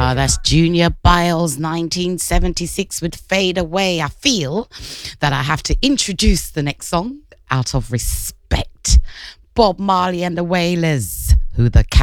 That's Junior Biles, 1976 with Fade Away. I feel that I have to introduce the next song out of respect. Bob Marley and the Wailers, who the